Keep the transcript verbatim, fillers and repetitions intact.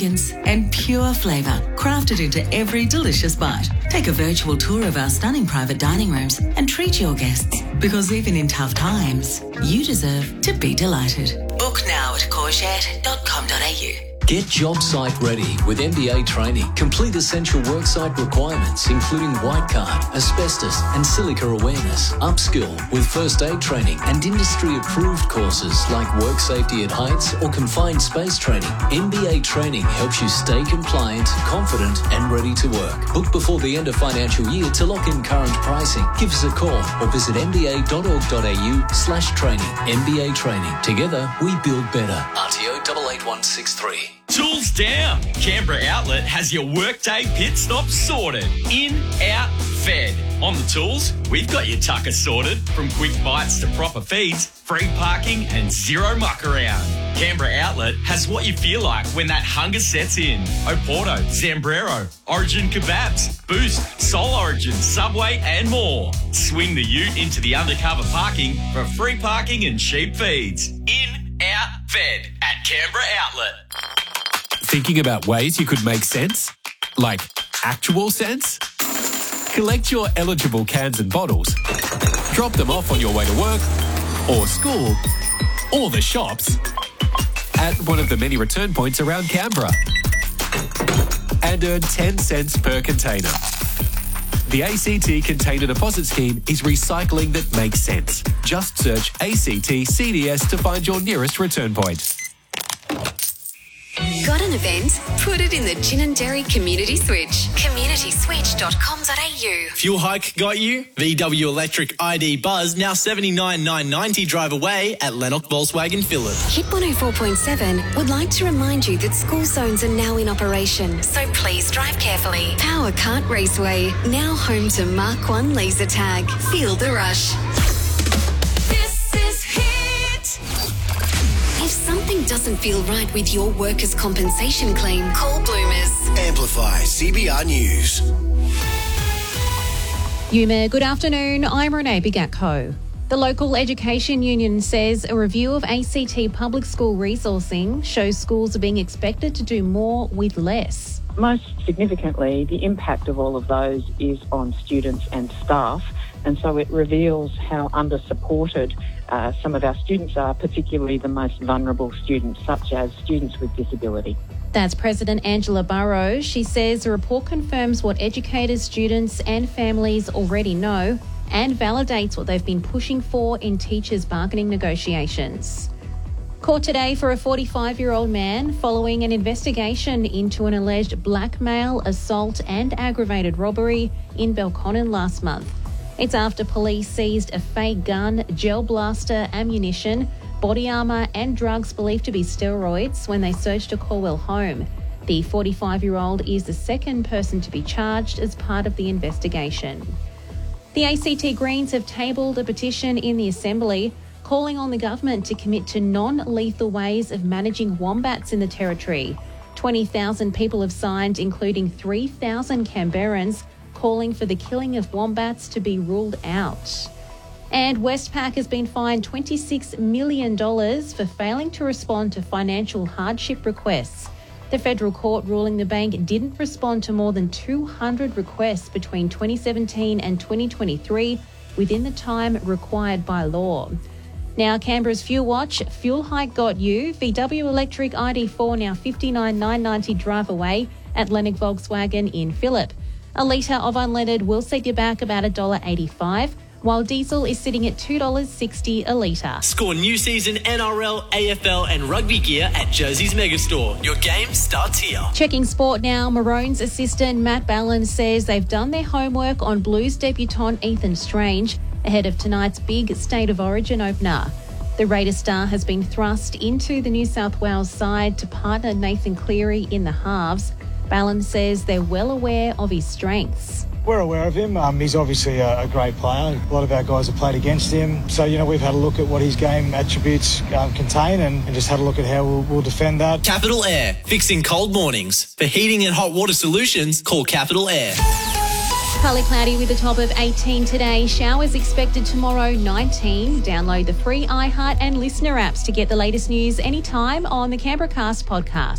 elegance and pure flavour, crafted into every delicious bite. Take a virtual tour of our stunning private dining rooms and treat your guests, because even in tough times, you deserve to be delighted. Book now at courgette dot com dot a u. Get job site ready with M B A training. Complete essential worksite requirements, including white card, asbestos and silica awareness. Upskill with first aid training and industry-approved courses like work safety at heights or confined space training. M B A training helps you stay compliant, confident and ready to work. Book before the end of financial year to lock in current pricing. Give us a call or visit m b a dot org dot a u slash training. M B A training. Together, we build better. R T O eight eight one six three. Tools down. Canberra Outlet has your workday pit stop sorted. In, out, fed. On the tools, we've got your tucker sorted. From quick bites to proper feeds, free parking and zero muck around. Canberra Outlet has what you feel like when that hunger sets in. Oporto, Zambrero, Origin Kebabs, Boost, Soul Origin, Subway and more. Swing the ute into the undercover parking for free parking and cheap feeds. In, out, fed at Canberra Outlet. Thinking about ways you could make sense? Like actual sense? Collect your eligible cans and bottles, drop them off on your way to work or school or the shops at one of the many return points around Canberra and earn ten cents per container. The A C T Container Deposit Scheme is recycling that makes sense. Just search A C T C D S to find your nearest return point. Got an event? Put it in the Gin and Dairy Community Switch. community switch dot com dot a u. Fuel hike got you? V W Electric I D Buzz now seventy-nine nine ninety drive away at Lennox Volkswagen Phillip. Hit one oh four point seven would like to remind you that school zones are now in operation, so please drive carefully. Power Kart Raceway, now home to Mark one laser tag. Feel the rush. This is Hit. If something doesn't feel right with your workers' compensation claim, call Bloomers. Amplify C B R News. Yuma, good afternoon. I'm Renee Bigatko. The local education union says a review of A C T public school resourcing shows schools are being expected to do more with less. Most significantly, the impact of all of those is on students and staff, and so it reveals how under-supported uh, some of our students are, particularly the most vulnerable students, such as students with disability. That's President Angela Burrows. She says the report confirms what educators, students and families already know and validates what they've been pushing for in teachers' bargaining negotiations. Court today for a forty-five-year-old man following an investigation into an alleged blackmail, assault and aggravated robbery in Belconnen last month. It's after police seized a fake gun, gel blaster, ammunition, body armour and drugs believed to be steroids when they searched a Corwell home. The forty-five-year-old is the second person to be charged as part of the investigation. The A C T Greens have tabled a petition in the Assembly calling on the government to commit to non-lethal ways of managing wombats in the Territory. twenty thousand people have signed, including three thousand Canberrans, calling for the killing of wombats to be ruled out. And Westpac has been fined twenty-six million dollars for failing to respond to financial hardship requests. The federal court ruling the bank didn't respond to more than two hundred requests between twenty seventeen and twenty twenty-three within the time required by law. Now, Canberra's Fuel Watch, fuel hike got you. V W Electric I D four now fifty-nine nine ninety drive away at Lennox Volkswagen in Phillip. A litre of unleaded will set you back about one dollar eighty-five, while diesel is sitting at two dollars sixty a litre. Score new season N R L, A F L and rugby gear at Jersey's Megastore. Your game starts here. Checking sport now, Maroons assistant Matt Ballin says they've done their homework on Blues debutant Ethan Strange ahead of tonight's big State of Origin opener. The Raider star has been thrust into the New South Wales side to partner Nathan Cleary in the halves. Ballin says they're well aware of his strengths. We're aware of him. Um, he's obviously a, a great player. A lot of our guys have played against him. So, you know, we've had a look at what his game attributes um, contain and, and just had a look at how we'll, we'll defend that. Capital Air, fixing cold mornings. For heating and hot water solutions, call Capital Air. Partly cloudy with a top of eighteen today. Showers expected tomorrow, nineteen. Download the free iHeart and Listener apps to get the latest news anytime on the Canberra Cast podcast.